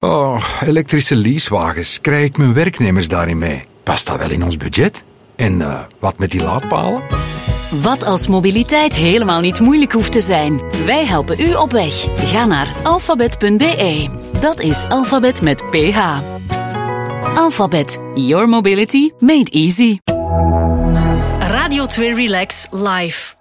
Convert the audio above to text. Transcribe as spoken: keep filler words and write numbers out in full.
Oh, elektrische leasewagens. Krijg ik mijn werknemers daarin mee? Past dat wel in ons budget? En uh, wat met die laadpalen? Wat als mobiliteit helemaal niet moeilijk hoeft te zijn? Wij helpen u op weg. Ga naar alfabet punt b e. Dat is alfabet met P H. Alphabet. Your mobility made easy. Radio twee Relax Live.